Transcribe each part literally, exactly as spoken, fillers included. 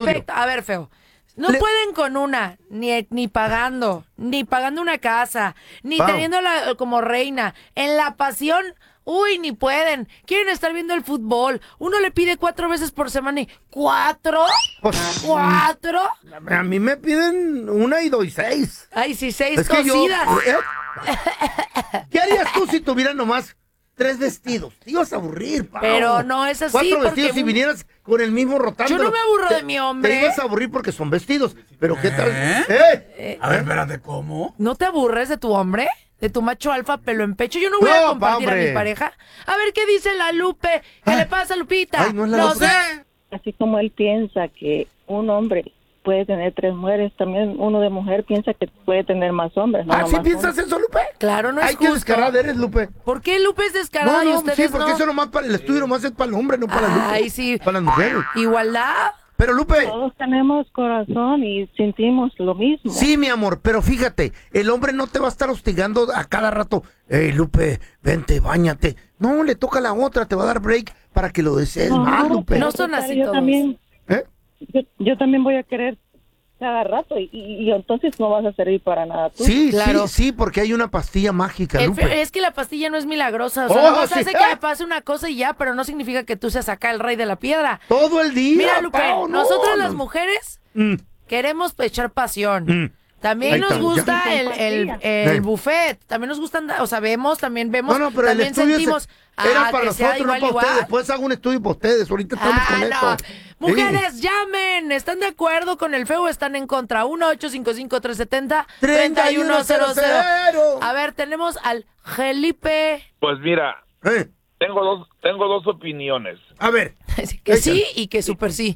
perfecto. A ver, feo. No Le... pueden con una, ni, ni pagando, ni pagando una casa, ni wow. teniéndola como reina. En la pasión, uy, ni pueden. Quieren estar viendo el fútbol. Uno le pide cuatro veces por semana y ¿cuatro? Pues, ¿Cuatro? A mí me piden una y doy seis. Ay, sí, seis es cocidas. Yo, ¿eh? ¿Qué harías tú si tuvieras nomás tres vestidos? Te ibas a aburrir, Pau. Pero no es así. Cuatro vestidos si vinieras con el mismo rotando. Yo no me aburro te, de mi hombre. Te ibas a aburrir porque son vestidos. Pero ¿qué tal? ¿Eh? ¿Eh? Eh, a ver, espérate, ¿cómo? ¿No te aburres de tu hombre? ¿De tu macho alfa pelo en pecho? Yo no voy no, a compartir pa, a mi pareja. A ver, ¿qué dice la Lupe? ¿Qué ah. le pasa, Lupita? Ay, no es la no Lupe. sé. Así como él piensa que un hombre puede tener tres mujeres, también uno de mujer piensa que puede tener más hombres. ¿No? ¿Ah, sí más piensas hombres. eso, Lupe? Claro, no es Ay, justo. qué descarada eres, Lupe. ¿Por qué Lupe es descarada no, no, y ustedes sí, porque no? eso nomás para el estudio, nomás es para el hombre, no para la Lupe. Ay, sí. Para las mujeres. Igualdad. Pero, Lupe. Todos tenemos corazón y sentimos lo mismo. Sí, mi amor, pero fíjate, el hombre no te va a estar hostigando a cada rato. Ey, Lupe, vente, báñate. No, le toca a la otra, te va a dar break para que lo desees no, más, Lupe. No son así yo todos. También, ¿Eh? yo, yo también voy a querer cada rato y, y, y entonces no vas a servir para nada tú. Sí, claro. sí, sí, porque hay una pastilla mágica, El Lupe. fe- es que la pastilla no es milagrosa, o sea, Oh, no sí. hace que le pase una cosa y ya, pero no significa que tú seas acá el rey de la piedra. Todo el día. Mira, Lupe, Pau, no, nosotras no. las mujeres Mm. queremos echar pasión. Mm. También Ahí nos está, gusta ya. el, el, el Sí. buffet, también nos gustan, o sea, vemos, también vemos, No, no, pero también el estudio sentimos, se- era ah, para que sea nosotros, no igual, para igual. ustedes. Después hago un estudio para ustedes. Ahorita estamos Ah, con no. esto. Mujeres, Sí. llamen. ¿Están de acuerdo con el feo o están en contra? uno ocho cinco cinco, tres siete cero, treinta tres uno cero cero. cero. A ver, tenemos al Felipe. Pues mira, Eh, tengo dos, tengo dos opiniones. A ver. Que sí y que súper sí.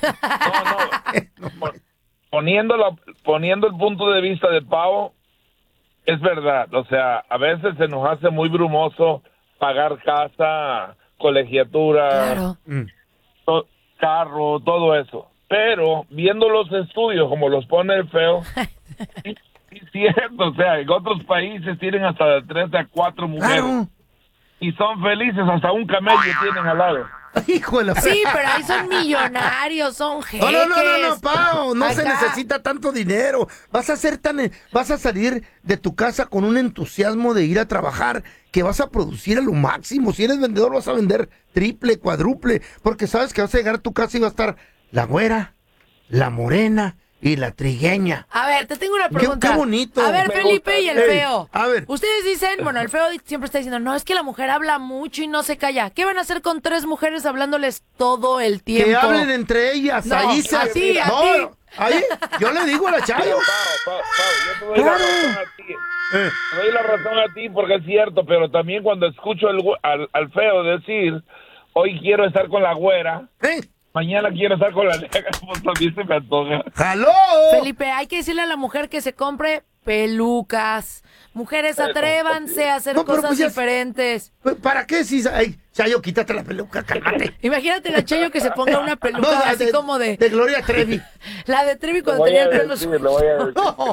No, no. Pon- Poniendo, la, poniendo el punto de vista de Pau, es verdad. O sea, a veces se nos hace muy brumoso pagar casa, colegiatura, Claro. Mm. to- carro, todo eso. Pero viendo los estudios como los pone el feo, sí, sí es cierto. O sea, en otros países tienen hasta de tres a cuatro mujeres. Claro. Y son felices, hasta un camello tienen al lado. Hijo de la... Sí, pero ahí son millonarios, son jeques. No, no, no, no, no, Pau, no se Acá. necesita tanto dinero. Vas a ser tan, vas a salir de tu casa con un entusiasmo de ir a trabajar que vas a producir a lo máximo. Si eres vendedor vas a vender triple, cuádruple, porque sabes que vas a llegar a tu casa y va a estar la güera, la morena y la trigueña. A ver, te tengo una pregunta. Qué- qué bonito. A ver, Me Felipe gusta. y el Ey, feo. a ver. Ustedes dicen, bueno, el feo siempre está diciendo, no, es que la mujer habla mucho y no se calla. ¿Qué van a hacer con tres mujeres hablándoles todo el tiempo? Que hablen entre ellas. No, ahí se a ti, a no, ti. ahí, yo le digo a la Chayo. Pero, Pau, Pau, Pau, yo te doy Claro. la razón a ti. Eh, Te doy la razón a ti porque es cierto, pero también cuando escucho el gü- al, al feo decir, hoy quiero estar con la güera, eh, mañana quiero estar con la negra, pues también se me antoja. ¡Jaló! Felipe, hay que decirle a la mujer que se compre pelucas. Mujeres, atrévanse a hacer No, pero cosas pues ya- diferentes. ¿Para qué si... Ay, Chayo, quítate la peluca, cálmate. Imagínate la Chayo que se ponga una peluca No, así como de... De Gloria Trevi. La de Trevi cuando Lo voy tenía a el pelo decir, suelto. lo voy a decir. No.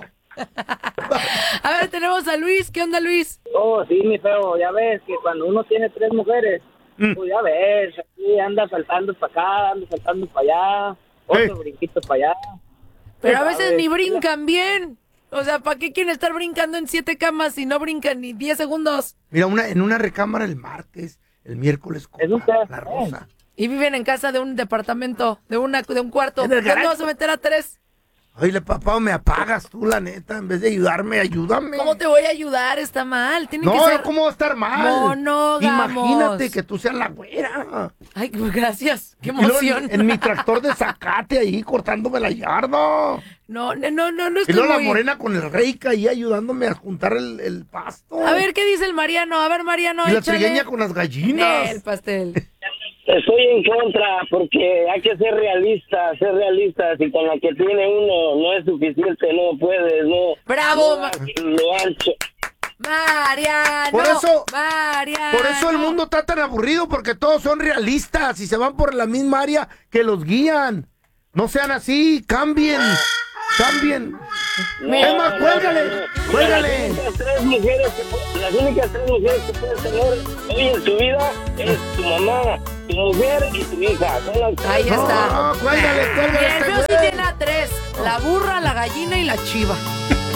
A ver, tenemos a Luis. ¿Qué onda, Luis? Oh, sí, mi feo, ya ves que cuando uno tiene tres mujeres, Mm. pues ya ves, aquí anda saltando para acá, anda saltando para allá, otro Eh. brinquito para allá. Pero a Ya veces sabes. ni brincan bien. O sea, ¿para qué quieren estar brincando en siete camas si no brincan ni diez segundos? Mira, una, en una recámara el martes, el miércoles con Es un la, pedazo. la rosa. Y viven en casa de un departamento, de una de un cuarto. En el ¿Por qué no garage. vas a meter a tres? Oye, papá, me apagas tú, la neta. En vez de ayudarme, ayúdame. ¿Cómo te voy a ayudar? Está mal. Tiene No, que ser... ¿cómo va a estar mal? monógamos. Imagínate que tú seas la güera. Ay, gracias. Qué Y luego emoción. En, en mi tractor de zacate ahí, cortándome la yarda. No, no, no, no, no Y estoy luego la muy... morena con el reica ahí ayudándome a juntar el, el pasto. A ver, ¿qué dice el Mariano? A ver, Mariano, Y la échale. trigueña con las gallinas. El pastel. Estoy en contra porque hay que ser realistas, ser realistas y con la que tiene uno no es suficiente, no puedes, no. ¡Bravo, no Ma- lo ancho. Mariano! Por eso- Mariano. Por eso el mundo está tan aburrido, porque todos son realistas y se van por la misma área que los guían. No sean así, cambien, cambien. No, Es más, no, cuélgale, no, no. cuélgale. Las únicas tres mujeres que, pu- las únicas tres mujeres que puedes tener hoy en tu vida es tu mamá, tu mujer y tu hija. Son las tres. Ahí está. No, cuélgale, cuélgale. Mira, el este feo sí La burra, la gallina y la chiva.